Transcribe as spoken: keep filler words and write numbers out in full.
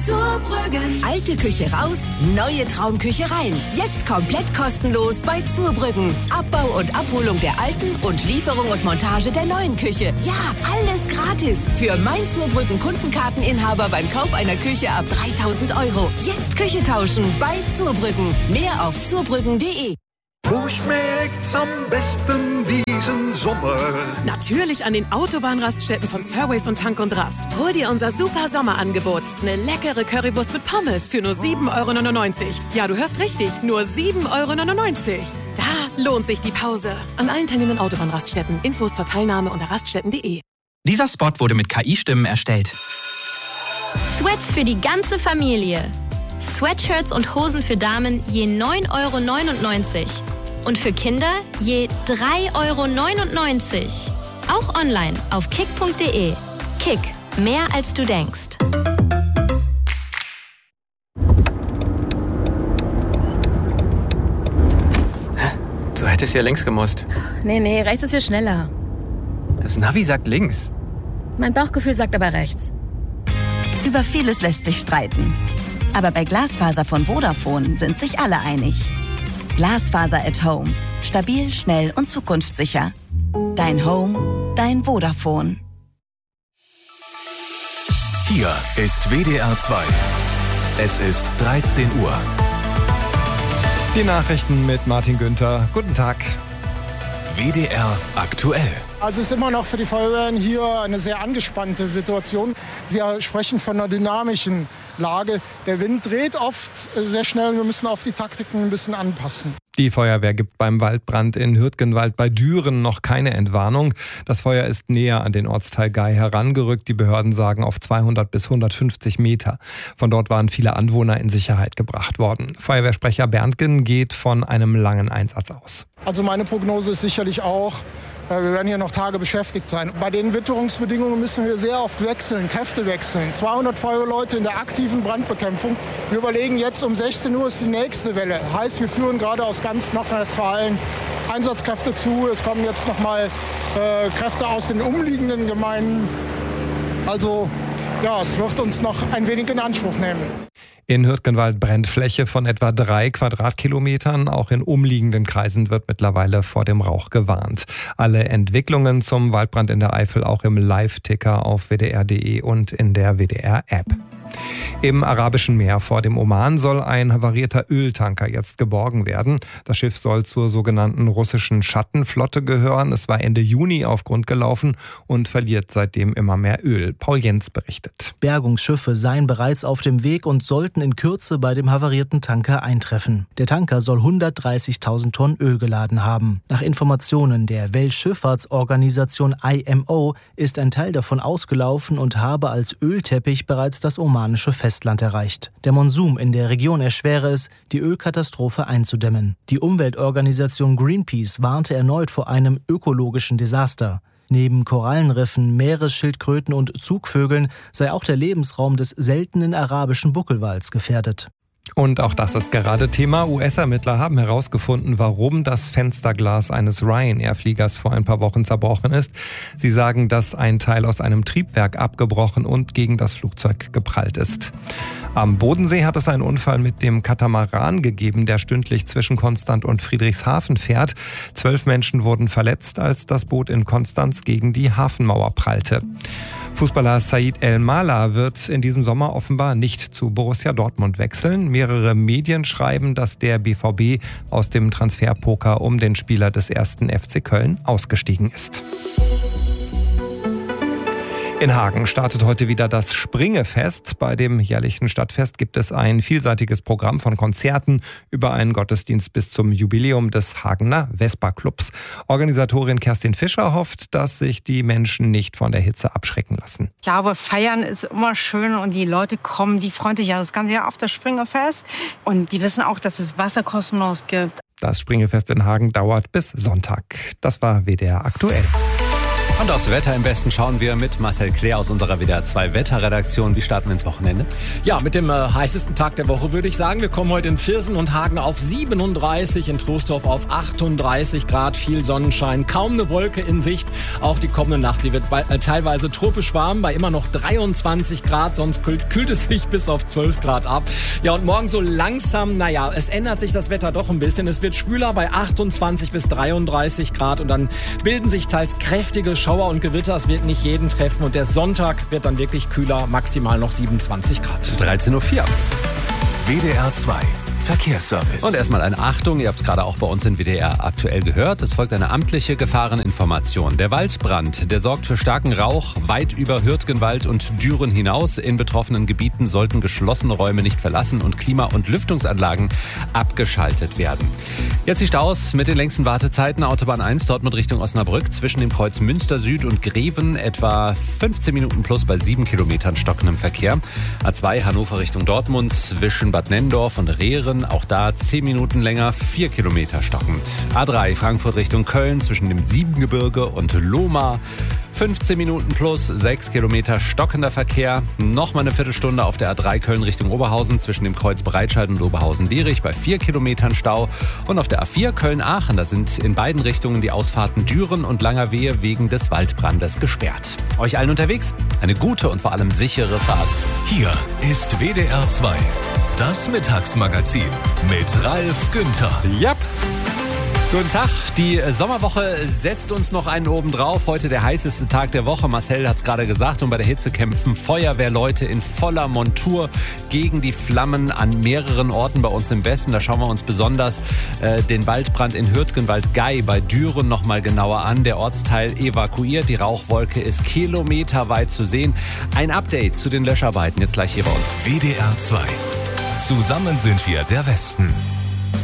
Zurbrüggen. Alte Küche raus, neue Traumküche rein. Jetzt komplett kostenlos bei Zurbrüggen. Abbau und Abholung der alten und Lieferung und Montage der neuen Küche. Ja, alles gratis. Für mein Zurbrüggen Kundenkarteninhaber beim Kauf einer Küche ab dreitausend Euro. Jetzt Küche tauschen bei Zurbrüggen. Mehr auf zurbrüggen punkt de. Wo schmeckt's am besten diesen Sommer? Natürlich an den Autobahnraststätten von Surways und Tank und Rast. Hol dir unser super Sommerangebot. Eine leckere Currywurst mit Pommes für nur sieben Euro neunundneunzig. Ja, du hörst richtig, nur sieben Euro neunundneunzig. Da lohnt sich die Pause. An allen teilnehmenden Autobahnraststätten. Infos zur Teilnahme unter raststätten punkt de. Dieser Spot wurde mit K I-Stimmen erstellt. Sweats für die ganze Familie. Sweatshirts und Hosen für Damen je neun Euro neunundneunzig. Und für Kinder je drei Euro neunundneunzig. Auch online auf kick punkt de. Kick, mehr als du denkst. Du hättest ja links gemusst. Nee, nee, rechts ist viel schneller. Das Navi sagt links. Mein Bauchgefühl sagt aber rechts. Über vieles lässt sich streiten. Aber bei Glasfaser von Vodafone sind sich alle einig. Glasfaser at Home. Stabil, schnell und zukunftssicher. Dein Home, dein Vodafone. Hier ist W D R zwei. Es ist dreizehn Uhr. Die Nachrichten mit Martin Günther. Guten Tag. W D R aktuell. Also es ist immer noch für die Feuerwehren hier eine sehr angespannte Situation. Wir sprechen von einer dynamischen Lage. Der Wind dreht oft sehr schnell und wir müssen auf die Taktiken ein bisschen anpassen. Die Feuerwehr gibt beim Waldbrand in Hürtgenwald bei Düren noch keine Entwarnung. Das Feuer ist näher an den Ortsteil Gay herangerückt. Die Behörden sagen auf zweihundert bis hundertfünfzig Meter. Von dort waren viele Anwohner in Sicherheit gebracht worden. Feuerwehrsprecher Berntgen geht von einem langen Einsatz aus. Also meine Prognose ist sicherlich auch, wir werden hier noch Tage beschäftigt sein. Bei den Witterungsbedingungen müssen wir sehr oft wechseln, Kräfte wechseln. zweihundert Feuerwehrleute in der aktiven Brandbekämpfung. Wir überlegen jetzt, um sechzehn Uhr ist die nächste Welle. Heißt, wir führen gerade aus ganz Nordrhein-Westfalen Einsatzkräfte zu. Es kommen jetzt noch mal äh, Kräfte aus den umliegenden Gemeinden. Also ja, es wird uns noch ein wenig in Anspruch nehmen. In Hürtgenwald brennt Fläche von etwa drei Quadratkilometern. Auch in umliegenden Kreisen wird mittlerweile vor dem Rauch gewarnt. Alle Entwicklungen zum Waldbrand in der Eifel auch im Live-Ticker auf w d r punkt de und in der W D R-App. Im Arabischen Meer vor dem Oman soll ein havarierter Öltanker jetzt geborgen werden. Das Schiff soll zur sogenannten russischen Schattenflotte gehören. Es war Ende Juni auf Grund gelaufen und verliert seitdem immer mehr Öl. Paul Jens berichtet. Bergungsschiffe seien bereits auf dem Weg und sollten in Kürze bei dem havarierten Tanker eintreffen. Der Tanker soll hundertdreißigtausend Tonnen Öl geladen haben. Nach Informationen der Weltschifffahrtsorganisation I M O ist ein Teil davon ausgelaufen und habe als Ölteppich bereits das omanische Festland erreicht. Der Monsum in der Region erschwere es, die Ölkatastrophe einzudämmen. Die Umweltorganisation Greenpeace warnte erneut vor einem ökologischen Desaster. Neben Korallenriffen, Meeresschildkröten und Zugvögeln sei auch der Lebensraum des seltenen arabischen Buckelwals gefährdet. Und auch das ist gerade Thema. U S-Ermittler haben herausgefunden, warum das Fensterglas eines Ryanair-Fliegers vor ein paar Wochen zerbrochen ist. Sie sagen, dass ein Teil aus einem Triebwerk abgebrochen und gegen das Flugzeug geprallt ist. Am Bodensee hat es einen Unfall mit dem Katamaran gegeben, der stündlich zwischen Konstanz und Friedrichshafen fährt. Zwölf Menschen wurden verletzt, als das Boot in Konstanz gegen die Hafenmauer prallte. Fußballer Said El-Mala wird in diesem Sommer offenbar nicht zu Borussia Dortmund wechseln. Mehrere Medien schreiben, dass der B V B aus dem Transferpoker um den Spieler des ersten F C Köln ausgestiegen ist. In Hagen startet heute wieder das Springefest. Bei dem jährlichen Stadtfest gibt es ein vielseitiges Programm von Konzerten über einen Gottesdienst bis zum Jubiläum des Hagener Vespa-Clubs. Organisatorin Kerstin Fischer hofft, dass sich die Menschen nicht von der Hitze abschrecken lassen. Ich glaube, feiern ist immer schön und die Leute kommen, die freuen sich ja das ganze Jahr auf das Springefest. Und die wissen auch, dass es Wasser kostenlos gibt. Das Springefest in Hagen dauert bis Sonntag. Das war W D R aktuell. Und aufs Wetter im Westen schauen wir mit Marcel Claire aus unserer W D R zwei Wetterredaktion. Wie starten wir ins Wochenende? Ja, mit dem äh, heißesten Tag der Woche würde ich sagen. Wir kommen heute in Viersen und Hagen auf siebenunddreißig, in Troisdorf auf achtunddreißig Grad, viel Sonnenschein, kaum eine Wolke in Sicht. Auch die kommende Nacht, die wird bei, äh, teilweise tropisch warm, bei immer noch dreiundzwanzig Grad, sonst kühlt, kühlt es sich bis auf zwölf Grad ab. Ja, und morgen so langsam, naja, es ändert sich das Wetter doch ein bisschen. Es wird schwüler bei achtundzwanzig bis dreiunddreißig Grad und dann bilden sich teils kräftige Schauer und Gewitter. Es wird nicht jeden treffen und der Sonntag wird dann wirklich kühler, maximal noch siebenundzwanzig Grad. dreizehn Uhr vier. W D R zwei Verkehrsservice. Und erstmal eine Achtung, ihr habt es gerade auch bei uns in W D R aktuell gehört. Es folgt eine amtliche Gefahreninformation. Der Waldbrand, der sorgt für starken Rauch weit über Hürtgenwald und Düren hinaus. In betroffenen Gebieten sollten geschlossene Räume nicht verlassen und Klima- und Lüftungsanlagen abgeschaltet werden. Jetzt die Staus mit den längsten Wartezeiten. Autobahn eins, Dortmund Richtung Osnabrück, zwischen dem Kreuz Münster Süd und Greven etwa fünfzehn Minuten plus bei sieben Kilometern stockendem Verkehr. A zwei, Hannover Richtung Dortmund, zwischen Bad Nenndorf und Rehren, auch da zehn Minuten länger, vier Kilometer stockend. A drei, Frankfurt Richtung Köln, zwischen dem Siebengebirge und Lohmar, fünfzehn Minuten plus, sechs Kilometer stockender Verkehr. Nochmal eine Viertelstunde auf der A drei Köln Richtung Oberhausen, zwischen dem Kreuz Breitscheid und Oberhausen-Dierich bei vier Kilometern Stau. Und auf der A vier Köln-Aachen, da sind in beiden Richtungen die Ausfahrten Düren und Langerwehe wegen des Waldbrandes gesperrt. Euch allen unterwegs eine gute und vor allem sichere Fahrt. Hier ist W D R zwei, das Mittagsmagazin mit Ralf Günther. Yep. Guten Tag, die Sommerwoche setzt uns noch einen oben drauf. Heute der heißeste Tag der Woche. Marcel hat es gerade gesagt. Und bei der Hitze kämpfen Feuerwehrleute in voller Montur gegen die Flammen an mehreren Orten bei uns im Westen. Da schauen wir uns besonders äh, den Waldbrand in Hürtgenwald-Gei bei Düren noch mal genauer an. Der Ortsteil evakuiert. Die Rauchwolke ist kilometerweit zu sehen. Ein Update zu den Löscharbeiten jetzt gleich hier bei uns. W D R zwei. Zusammen sind wir der Westen.